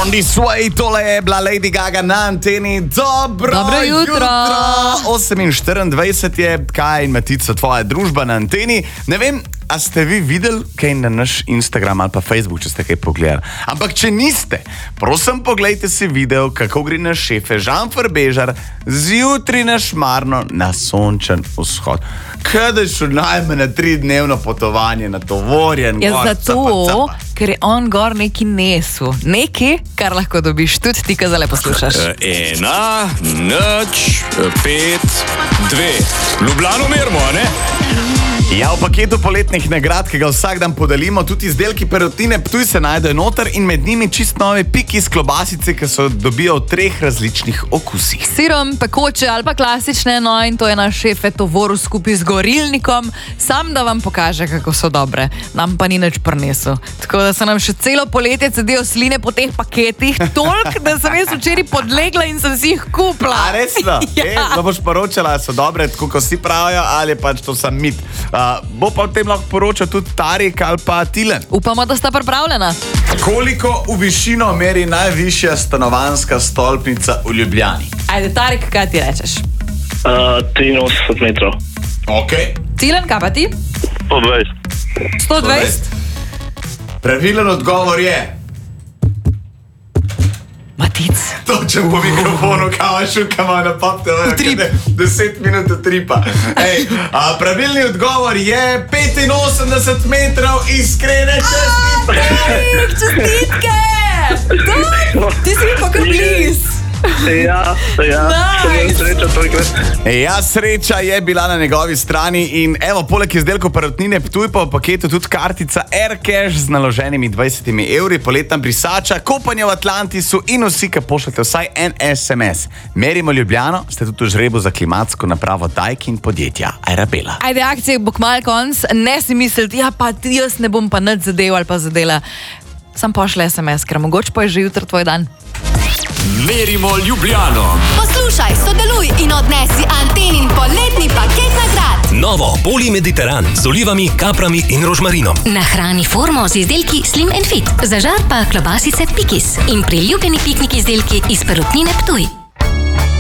On this way, tole je bila Lady Gaga na anteni. Dobro jutro. 8:24 je, kaj in Matica, tvoja družba na anteni. Ne vem, a ste vi videli kaj na naš Instagram ali pa Facebook, če ste kaj pogledali. Ampak če niste, prosim poglejte si video, kako gre naš šefe Žan Farbežar zjutraj na Šmarno na sončen vzhod. Kaj da je šel najmanj na 3-dnevno potovanje na tovorjen. Je zato, ker je on gor neki nesu. Nekaj, kar lahko dobiš tudi ti, ki zale poslušaš. 1, 0, 5, 2. Ljubljano merimo, a ne? Ja, v paketu poletnih nagrad, ki ga vsak dan podelimo, tudi izdelki Perutnine Ptuj se najdejo noter in med njimi čist nove pikis klobasice, ki se dobijo v 3 različnih okusih. Sirom, pekoče ali pa klasične, no in to je naš šef tovoril skupaj z gorilnikom, sam da vam pokaže, kako so dobre. Nam pa ni nič prinesel. Tako da se nam še celo poletje cedijo sline po teh paketih, toliko, da sem jaz včeraj podlegla in sem si jih kupila. A resno? Ja. Da boš poročala, so dobre, tako kot vsi pravijo, ali pač to sam mit. Bo pa o tem lahko poročal tudi Tarik ali pa Tilen. Upamo, da sta pripravljena. Koliko v višino meri najvišja stanovanjska stolpnica v Ljubljani? Ajde, Tarik, kaj ti rečeš? 83 metrov. Ok. Tilen, kaj pa ti? 120. 120? Pravilen odgovor je... Matic. Točem po mikrofonu, kao šukama na pop TV. Utrip. 10 minut utripa. Pravilni odgovor je 85 metrov, iskrene čestitke. Tarik, čestitke! Ti si mi pa kar bliz. Ja. Nice. Sreča tolikrat. Ja, sreča je bila na njegovi strani in evo, poleg izdelkov Perutnine Ptuj pa v paketu tudi kartica AirCash z naloženimi 20 evri, poletna brisača, kopanje v Atlantisu in vsi, ki pošljate vsaj en SMS. Merimo Ljubljano, ste tudi v žrebu za klimatsko napravo Daikin podjetja Arabela. Ajde, akcija bo kmalu konc, ne si misliti, ja pa jaz ne bom pa nič zadev ali pa zadela. Sam pošlje SMS, ker mogoče pa je že jutri tvoj dan. Merimo Ljubljano. Poslušaj, sodeluj in odnesi Antenin poletni paket nagrad. Novo Polimediteran z olivami, kaprami in rožmarinom. Nahrani formo z izdelki Slim & Fit. Zažar pa klobasice Pikis in priljubljeni piknik izdelki iz Perutnine Ptuj.